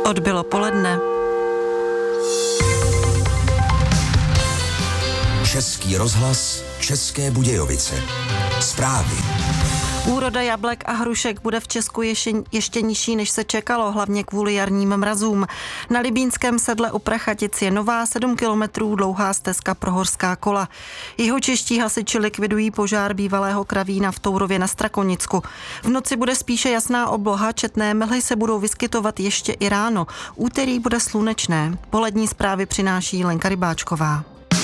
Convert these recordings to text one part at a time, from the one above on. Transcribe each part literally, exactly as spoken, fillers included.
Odbylo poledne. Český rozhlas, České Budějovice. Zprávy. Úroda jablek a hrušek bude v Česku ještě, ještě nižší, než se čekalo, hlavně kvůli jarním mrazům. Na Libínském sedle u Prachatic je nová sedm kilometrů dlouhá stezka pro horská kola. Jihočeští hasiči likvidují požár bývalého kravína v Tourově na Strakonicku. V noci bude spíše jasná obloha, četné mlhy se budou vyskytovat ještě i ráno. Úterý bude slunečné. Polední zprávy přináší Lenka Rybáčková.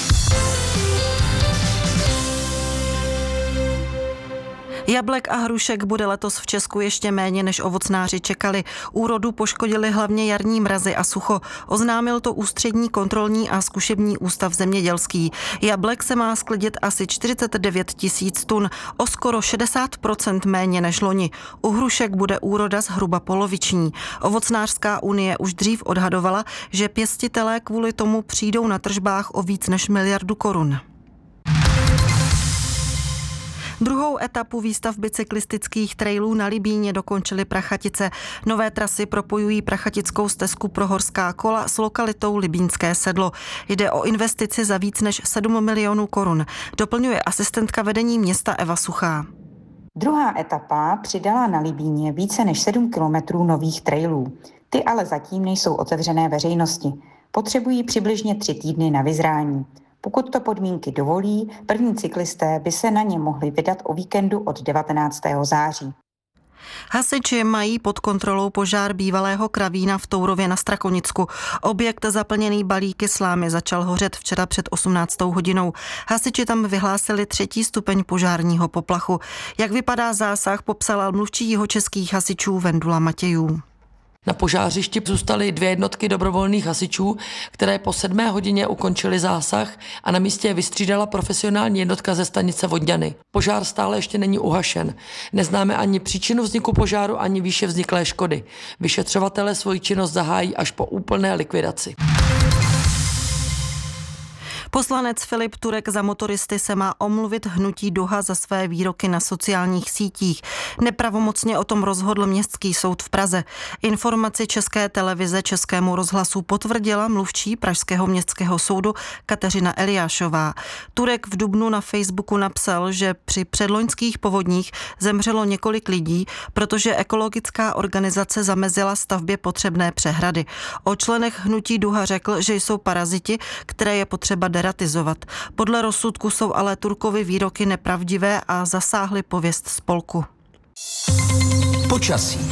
Jablek a hrušek bude letos v Česku ještě méně, než ovocnáři čekali. Úrodu poškodili hlavně jarní mrazy a sucho. Oznámil to Ústřední kontrolní a zkušební ústav zemědělský. Jablek se má sklidit asi čtyřicet devět tisíc tun, o skoro šedesát procent méně než loni. U hrušek bude úroda zhruba poloviční. Ovocnářská unie už dřív odhadovala, že pěstitelé kvůli tomu přijdou na tržbách o víc než miliardu korun. Druhou etapu výstavby cyklistických trailů na Libíně dokončily Prachatice. Nové trasy propojují Prachatickou stezku pro horská kola s lokalitou Libínské sedlo. Jde o investici za víc než sedm milionů korun. Doplňuje asistentka vedení města Eva Suchá. Druhá etapa přidala na Libíně více než sedm kilometrů nových trailů. Ty ale zatím nejsou otevřené veřejnosti. Potřebují přibližně tři týdny na vyzrání. Pokud to podmínky dovolí, první cyklisté by se na ně mohli vydat o víkendu od devatenáctého září. Hasiči mají pod kontrolou požár bývalého kravína v Tourově na Strakonicku. Objekt zaplněný balíky slámy začal hořet včera před osmnáctou hodinou. Hasiči tam vyhlásili třetí stupeň požárního poplachu. Jak vypadá zásah, popsala mluvčí jihočeských hasičů Vendula Matějů. Na požářišti zůstaly dvě jednotky dobrovolných hasičů, které po sedmé hodině ukončily zásah a na místě je vystřídala profesionální jednotka ze stanice Vodňany. Požár stále ještě není uhašen. Neznáme ani příčinu vzniku požáru, ani výše vzniklé škody. Vyšetřovatelé svoji činnost zahájí až po úplné likvidaci. Poslanec Filip Turek za motoristy se má omluvit hnutí Duha za své výroky na sociálních sítích. Nepravomocně o tom rozhodl Městský soud v Praze. Informaci České televize Českému rozhlasu potvrdila mluvčí Pražského městského soudu Kateřina Eliášová. Turek v dubnu na Facebooku napsal, že při předloňských povodních zemřelo několik lidí, protože ekologická organizace zamezila stavbě potřebné přehrady. O členech hnutí Duha řekl, že jsou paraziti, které je potřeba deratizovat. Podle rozsudku jsou ale Turkovy výroky nepravdivé a zasáhly pověst spolku. Počasí.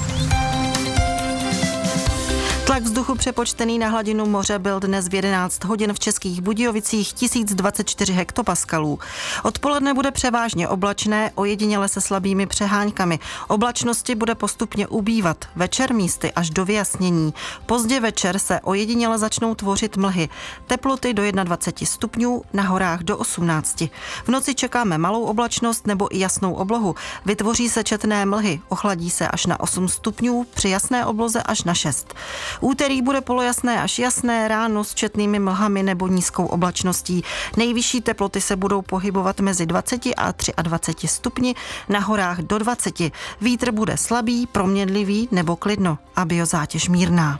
Tlak vzduchu přepočtený na hladinu moře byl dnes v jedenáct hodin v Českých Budějovicích tisíc dvacet čtyři hektopaskalů. Odpoledne bude převážně oblačné, ojediněle se slabými přeháňkami. Oblačnosti bude postupně ubývat, večer místy až do vyjasnění. Pozdě večer se ojediněle začnou tvořit mlhy. Teploty do dvacet jedna stupňů, na horách do osmnácti. V noci čekáme malou oblačnost nebo i jasnou oblohu. Vytvoří se četné mlhy, ochladí se až na osm stupňů, při jasné obloze až na šest. Úterý bude polojasné až jasné, ráno s četnými mlhami nebo nízkou oblačností. Nejvyšší teploty se budou pohybovat mezi dvaceti a dvaceti třemi stupni, na horách do dvaceti. Vítr bude slabý, proměnlivý nebo klidno a biozátěž mírná.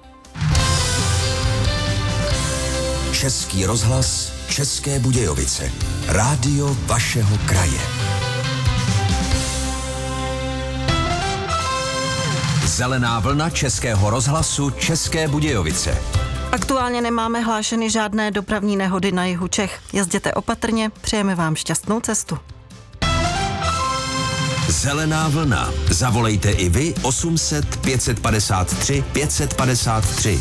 Český rozhlas, České Budějovice. Rádio vašeho kraje. Zelená vlna Českého rozhlasu České Budějovice. Aktuálně nemáme hlášeny žádné dopravní nehody na jihu Čech. Jezděte opatrně, přejeme vám šťastnou cestu. Zelená vlna. Zavolejte i vy osm set pět set padesát tři pět set padesát tři.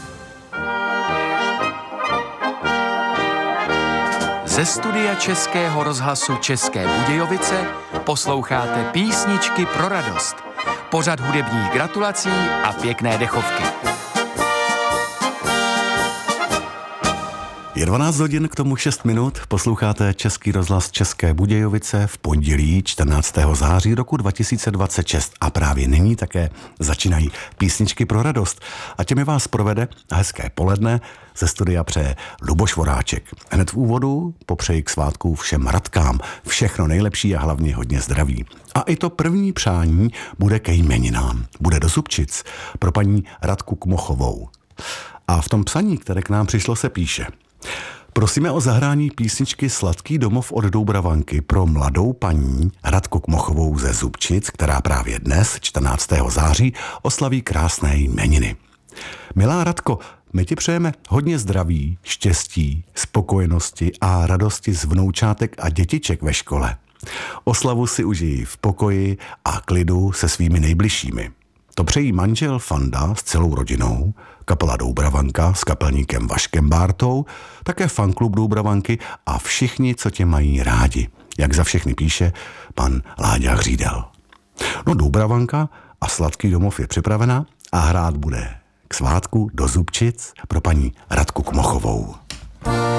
Ze studia Českého rozhlasu České Budějovice posloucháte Písničky pro radost. Pořad hudebních gratulací a pěkné dechovky. Je dvanáct hodin, k tomu šest minut, posloucháte Český rozhlas České Budějovice v pondělí čtrnáctého září roku dva tisíce dvacet šest a právě nyní také začínají písničky pro radost a těmi vás provede hezké poledne ze studia přeje Luboš Voráček. Hned v úvodu popřeji k svátku všem Radkám všechno nejlepší a hlavně hodně zdraví. A i to první přání bude ke jmeninám. Bude do Zubčic pro paní Radku Kmochovou. A v tom psaní, které k nám přišlo, se píše: prosíme o zahrání písničky Sladký domov od Doubravanky pro mladou paní Radku Kmochovou ze Zubčic, která právě dnes, čtrnáctého září, oslaví krásné jmeniny. Milá Radko, my ti přejeme hodně zdraví, štěstí, spokojenosti a radosti z vnoučátek a dětiček ve škole. Oslavu si užij v pokoji a klidu se svými nejbližšími. To přejí manžel Fanda s celou rodinou, kapela Doubravanka s kapelníkem Vaškem Bártou, také fanklub Doubravanky a všichni, co tě mají rádi. Jak za všechny píše pan Láďa Hřídel. No, Doubravanka a Sladký domov je připravena a hrát bude k svátku do Zubčic pro paní Radku Kmochovou.